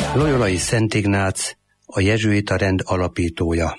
Loyolai Szent Ignác, a jezsuita rend alapítója.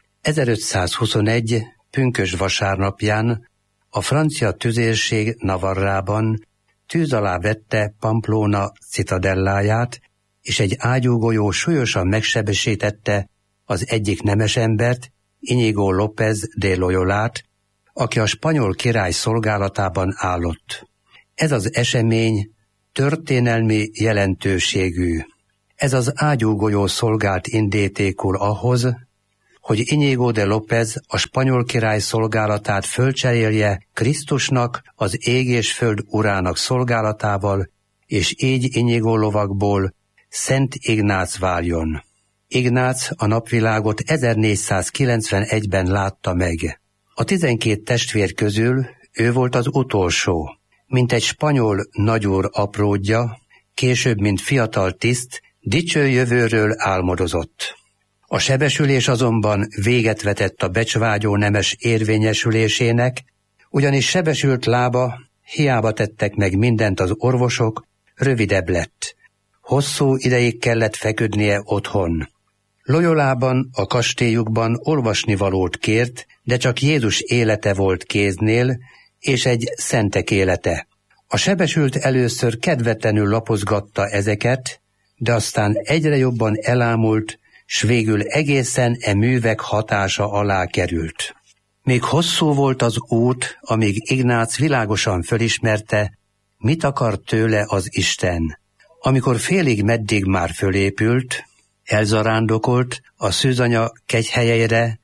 1521. pünkösd vasárnapján a francia tüzérség Navarrában tűz alá vette Pamplona citadelláját, és egy ágyúgolyó súlyosan megsebesítette az egyik nemesembert, Íñigo López de Loyolát, aki a spanyol király szolgálatában állott. Ez az esemény történelmi jelentőségű. Ez az ágyúgolyó szolgált indítékul ahhoz, hogy Íñigo de López a spanyol király szolgálatát fölcserélje Krisztusnak, az ég és föld urának szolgálatával, és így Íñigo lovakból Szent Ignác váljon. Ignác a napvilágot 1491-ben látta meg. A 12 testvér közül ő volt az utolsó. Mint egy spanyol nagyúr apródja, később, mint fiatal tiszt, dicső jövőről álmodozott. A sebesülés azonban véget vetett a becsvágyó nemes érvényesülésének, ugyanis sebesült lába, hiába tettek meg mindent az orvosok, rövidebb lett. Hosszú ideig kellett feküdnie otthon. Loyolában, a kastélyukban olvasnivalót kért, de csak Jézus élete volt kéznél, és egy szentek élete. A sebesült először kedvetlenül lapozgatta ezeket, de aztán egyre jobban elámult, s végül egészen művek hatása alá került. Még hosszú volt az út, amíg Ignác világosan fölismerte, mit akar tőle az Isten. Amikor félig meddig már fölépült, elzarándokolt a szűzanya kegyhelyeire,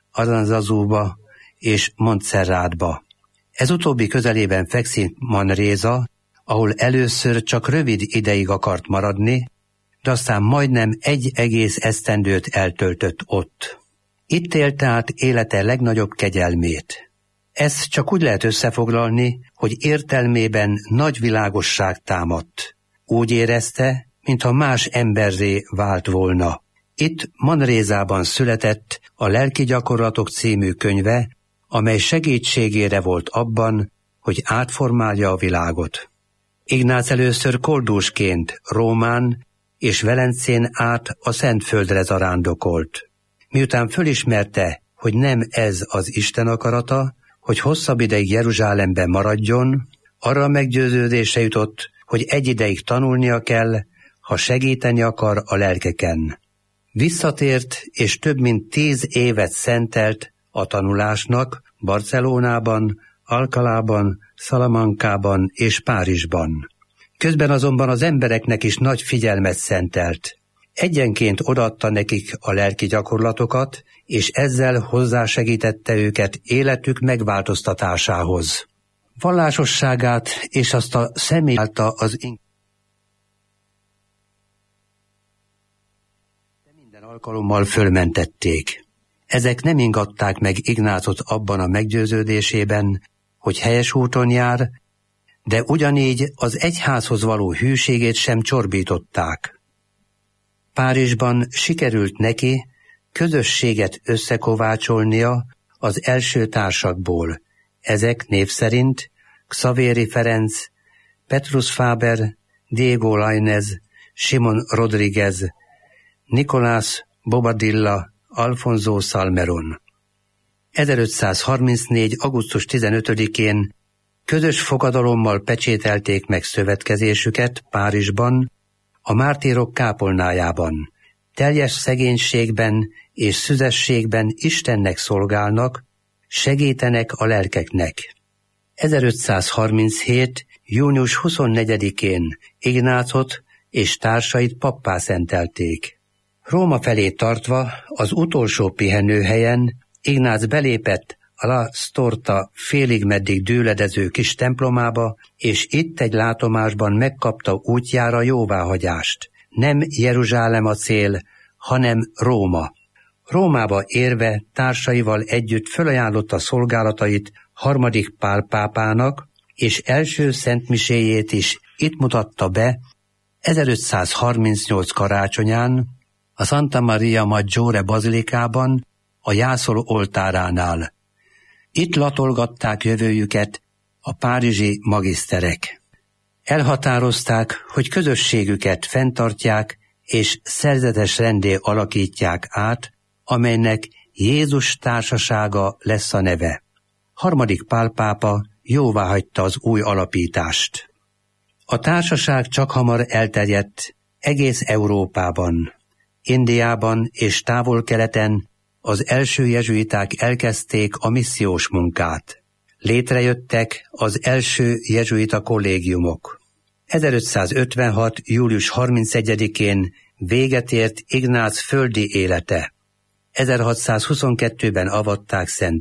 Aranzazúba és Montserratba. Ez utóbbi közelében fekszik Manresa, ahol először csak rövid ideig akart maradni, de aztán majdnem egy egész esztendőt eltöltött ott. Itt élte át élete legnagyobb kegyelmét. Ezt csak úgy lehet összefoglalni, hogy értelmében nagy világosság támadt. Úgy érezte, mintha más emberré vált volna. Itt Manresában született a Lelki gyakorlatok című könyve, amely segítségére volt abban, hogy átformálja a világot. Ignác először koldusként Rómán és Velencén át a Szentföldre zarándokolt. Miután fölismerte, hogy nem ez az Isten akarata, hogy hosszabb ideig Jeruzsálemben maradjon, arra a meggyőződésre jutott, hogy egy ideig tanulnia kell, ha segíteni akar a lelkeken. Visszatért, és több mint 10 évet szentelt a tanulásnak Barcelonában, Alcalában, Salamancában és Párizsban. Közben azonban az embereknek is nagy figyelmet szentelt. Egyenként odaadta nekik a lelki gyakorlatokat, és ezzel hozzásegítette őket életük megváltoztatásához. Vallásosságát és azt a személy által az minden alkalommal fölmentették. Ezek nem ingatták meg Ignácot abban a meggyőződésében, hogy helyes úton jár, de ugyanígy az egyházhoz való hűségét sem csorbították. Párizsban sikerült neki közösséget összekovácsolnia az első társakból. Ezek név szerint Xavéri Ferenc, Petrus Faber, Diego Lainez, Simon Rodriguez, Nicolás Bobadilla, Alfonso Salmeron. 1534. augusztus 15-én közös fogadalommal pecsételték meg szövetkezésüket Párizsban, a mártírok kápolnájában. Teljes szegénységben és szüzességben Istennek szolgálnak, segítenek a lelkeknek. 1537. június 24-én Ignácot és társait pappá szentelték. Róma felé tartva az utolsó pihenőhelyen Ignác belépett a La Storta félig meddig dőledező kis templomába, és itt egy látomásban megkapta útjára jóváhagyást. Nem Jeruzsálem a cél, hanem Róma. Rómába érve társaival együtt fölajánlotta szolgálatait harmadik Pál pápának, és első szentmiséjét is itt mutatta be 1538 karácsonyán a Santa Maria Maggiore bazilikában, a jászol oltáránál. Itt latolgatták jövőjüket a párizsi magiszterek. Elhatározták, hogy közösségüket fenntartják és szerzetes renddé alakítják át, amelynek Jézus társasága lesz a neve. Harmadik Pál pápa jóváhagyta az új alapítást. A társaság csakhamar elterjedt egész Európában. Indiában és Távol-Keleten az első jezsuiták elkezdték a missziós munkát. Létrejöttek az első jezsuita kollégiumok. 1556. július 31-én véget ért Ignác földi élete. 1622-ben avatták szent